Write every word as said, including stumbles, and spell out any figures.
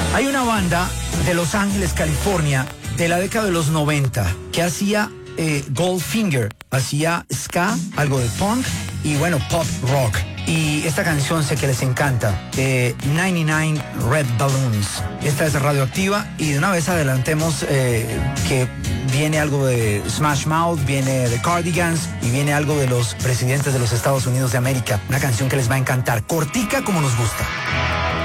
Hay una banda de Los Ángeles, California, de la década de los noventa, que hacía eh, Goldfinger, hacía ska, algo de punk y bueno, pop rock. Y esta canción sé que les encanta, eh, noventa y nueve Red Balloons. Esta es Radioactiva y de una vez adelantemos eh, que viene algo de Smash Mouth, viene de Cardigans y viene algo de los presidentes de los Estados Unidos de América. Una canción que les va a encantar, cortica como nos gusta.